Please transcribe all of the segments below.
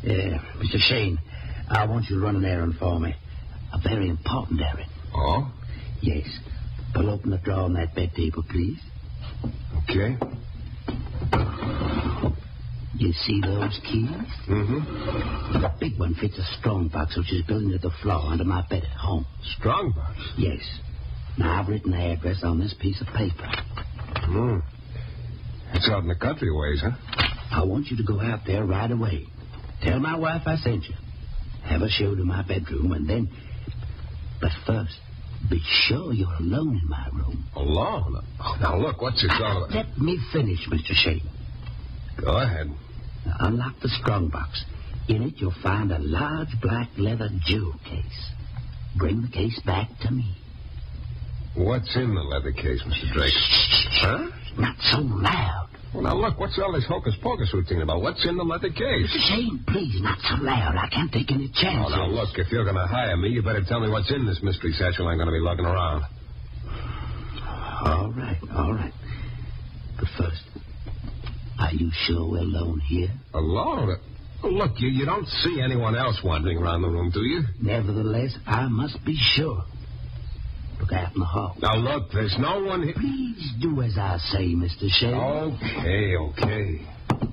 Mr. Shane, I want you to run an errand for me. A very important errand. Oh? Yes. Pull open the drawer on that bed table, please. Okay. You see those keys? Mm-hmm. The big one fits a strong box which is built into the floor under my bed at home. Strong box? Yes. Now, I've written the address on this piece of paper. It's out in the country ways, huh? I want you to go out there right away. Tell my wife I sent you. Have her show to my bedroom, and then... But first, be sure you're alone in my room. Alone? Oh, now, look, what's this all about? Let me finish, Mr. Shane. Go ahead. Now, unlock the strong box. In it, you'll find a large black leather jewel case. Bring the case back to me. What's in the leather case, Mr. Drake? Huh? Not so loud. Well, now, look, what's all this hocus-pocus routine about? What's in the leather case? Mr. Shane, please, not so loud. I can't take any chances. Oh, now, look, if you're going to hire me, you better tell me what's in this mystery satchel I'm going to be lugging around. All right. But first, are you sure we're alone here? Alone? Well, look, you don't see anyone else wandering around the room, do you? Nevertheless, I must be sure. Look out in the hall. Now, look, there's no one here. Please do as I say, Mr. Shane. Okay.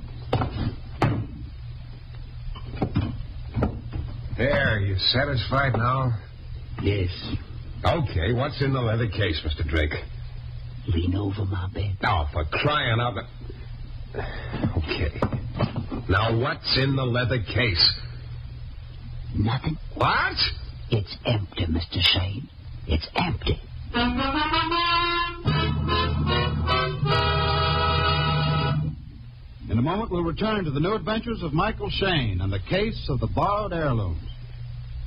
There, you satisfied now? Yes. Okay, what's in the leather case, Mr. Drake? Lean over my bed. Oh, for crying out loud. Okay. Now, what's in the leather case? Nothing. What? It's empty, Mr. Shane. It's empty. In a moment, we'll return to the new adventures of Michael Shane and the case of the borrowed heirlooms.